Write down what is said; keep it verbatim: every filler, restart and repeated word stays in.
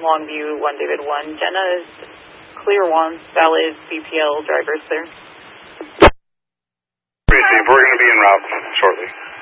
Longview, one David one. Jenna is clear one, valid B P L drivers there. Receive, we're going to be en route shortly.